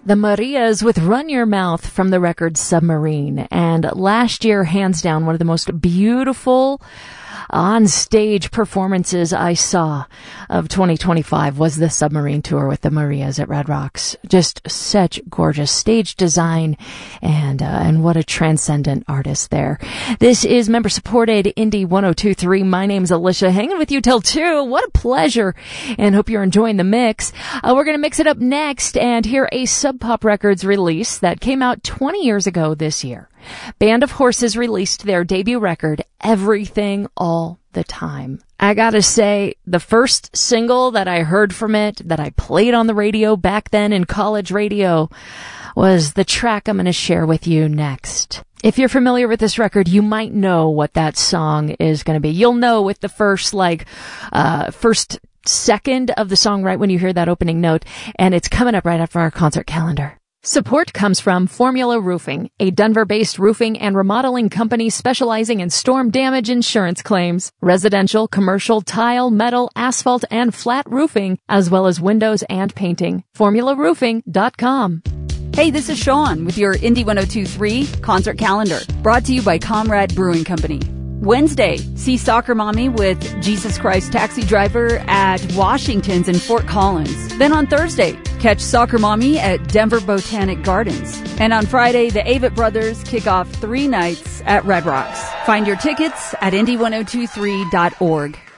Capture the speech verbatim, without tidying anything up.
The Marias with Run Your Mouth from the record Submarine. And last year, hands down, one of the most beautiful on-stage performances I saw of twenty twenty-five was the Submarine tour with the Marias at Red Rocks. Just such gorgeous stage design, and uh, and what a transcendent artist there. This is member-supported Indie one oh two point three. My name's Alicia, hanging with you till two. What a pleasure, and hope you're enjoying the mix. Uh, we're going to mix it up next and hear a Sub Pop Records release that came out twenty years ago this year. Band of Horses released their debut record, Everything All the Time. I gotta say, the first single that I heard from it, that I played on the radio back then in college radio, was the track I'm gonna share with you next. If you're familiar with this record, you might know what that song is gonna be. You'll know with the first, like, uh, first second of the song right when you hear that opening note, and it's coming up right after our concert calendar. Support comes from Formula Roofing, a Denver-based roofing and remodeling company specializing in storm damage insurance claims, residential, commercial, tile, metal, asphalt, and flat roofing, as well as windows and painting. formula roofing dot com. Hey, this is Sean with your Indie one oh two point three concert calendar, brought to you by Comrade Brewing Company. Wednesday, see Soccer Mommy with Jesus Christ Taxi Driver at Washington's in Fort Collins. Then on Thursday, catch Soccer Mommy at Denver Botanic Gardens. And on Friday, the Avett Brothers kick off three nights at Red Rocks. Find your tickets at indie one oh two three dot org.